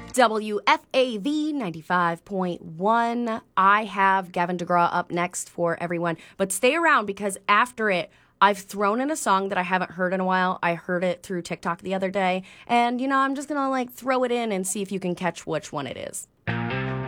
WFAV 95.1. I have Gavin DeGraw up next for everyone. But stay around because after it, I've thrown in a song that I haven't heard in a while. I heard it through TikTok the other day. And, I'm just going to throw it in and see if you can catch which one it is.